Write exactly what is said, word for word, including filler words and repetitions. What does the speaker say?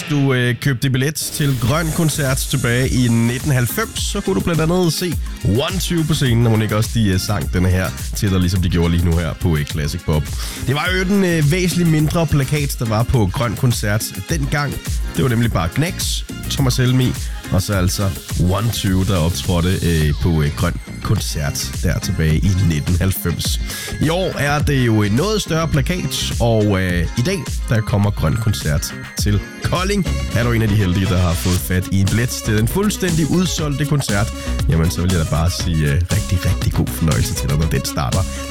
du øh, købte billet til Grøn Koncert tilbage i nitten halvfems, så kunne du blandt andet se one two på scenen, og må ikke også de uh, sang denne her til dig, ligesom de gjorde lige nu her på uh, Classic Pop. Det var jo den uh, væsentligt mindre plakat, der var på Grøn Koncert dengang. Det var nemlig bare Gnex, Thomas Helmig, og så altså one two, der optrådte uh, på uh, Grøn Koncert der tilbage i nitten halvfems. I år er det jo en noget større plakat, og uh, i dag der kommer Grøn Koncert til Kolding. Er du en af de heldige, der har fået fat i en billet til den fuldstændig udsolgte koncert, jamen så vil jeg da bare sige uh, rigtig, rigtig god fornøjelse til dig, når den starter